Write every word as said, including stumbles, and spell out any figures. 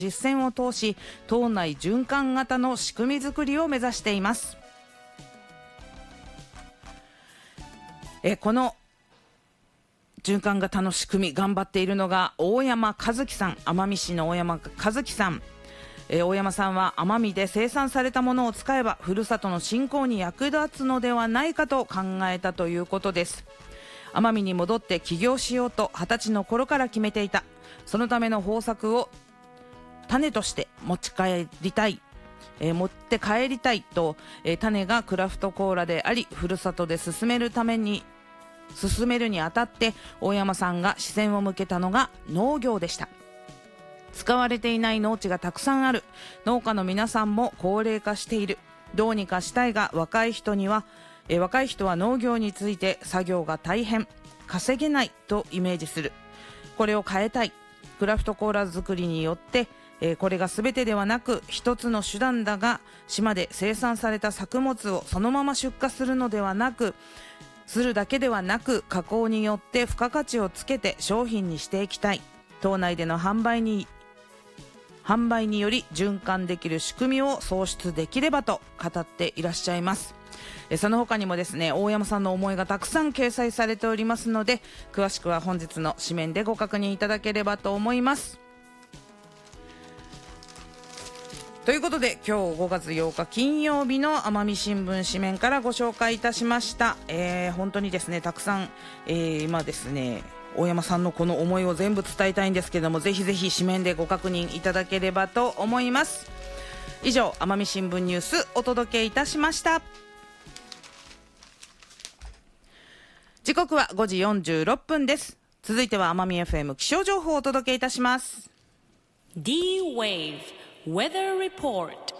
実践を通し、島内循環型の仕組み作りを目指しています。えこの循環型の仕組み頑張っているのが大山和樹さん、奄美市の大山和樹さん。えー、大山さんは奄美で生産されたものを使えばふるさとの振興に役立つのではないかと考えたということです。奄美に戻って起業しようとはたちの頃から決めていた。そのための方策を種として持ち帰りたい、えー、持って帰りたいと、えー、種がクラフトコーラであり、ふるさとで進めるために進めるにあたって大山さんが視線を向けたのが農業でした。使われていない農地がたくさんある。農家の皆さんも高齢化している。どうにかしたいが、若い人にはえ若い人は農業について作業が大変、稼げないとイメージする。これを変えたい。クラフトコーラ作りによってえこれが全てではなく一つの手段だが、島で生産された作物をそのまま出荷するのではなくするだけではなく加工によって付加価値をつけて商品にしていきたい。島内での販売に販売により循環できる仕組みを創出できればと語っていらっしゃいます。えその他にもですね、大山さんの思いがたくさん掲載されておりますので、詳しくは本日の紙面でご確認いただければと思います。ということで、今日ごがつようか金曜日の奄美新聞紙面からご紹介いたしました。えー、本当にですね、たくさん、えー、今ですね大山さんのこの思いを全部伝えたいんですけども、ぜひぜひ紙面でご確認いただければと思います。以上、奄美新聞ニュースお届けいたしました。時刻はごじよんじゅうろっぷんです。続いては奄美 エフエム 気象情報をお届けいたします。 D-Wave Weather Report。